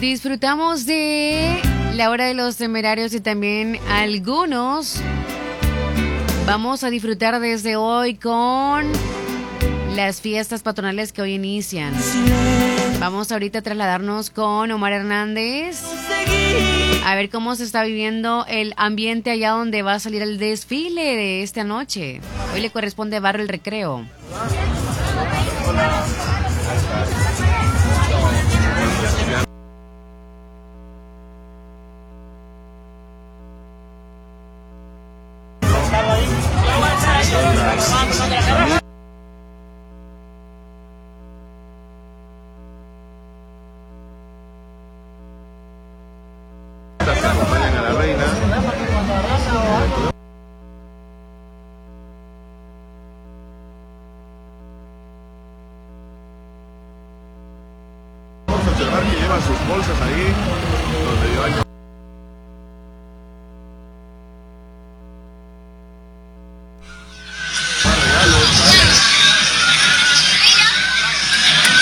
Disfrutamos de la hora de los temerarios y también algunos vamos a disfrutar desde hoy con las fiestas patronales que hoy inician. Vamos ahorita a trasladarnos con Omar Hernández a ver cómo se está viviendo el ambiente allá donde va a salir el desfile de esta noche. Hoy le corresponde a Barrio El Recreo. Acompañan a la reina. Vamos a observar que llevan sus bolsas ahí.